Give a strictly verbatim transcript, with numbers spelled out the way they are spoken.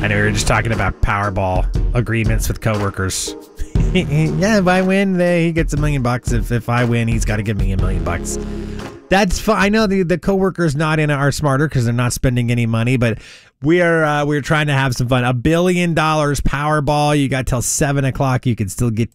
I know we were just talking about Powerball agreements with coworkers. Yeah, if I win, they, he gets a million bucks. If if I win, he's got to give me a million bucks. That's fine. I know the the coworkers not in are smarter because they're not spending any money, but we are uh, we're trying to have some fun. A billion dollars Powerball. You got till seven o'clock. You can still get